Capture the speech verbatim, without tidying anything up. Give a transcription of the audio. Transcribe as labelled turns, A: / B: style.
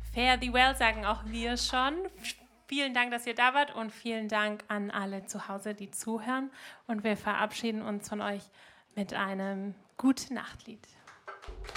A: Fare thee well sagen auch wir schon. Vielen Dank, dass ihr da wart und vielen Dank an alle zu Hause, die zuhören. Und wir verabschieden uns von euch mit einem Gute-Nacht-Lied.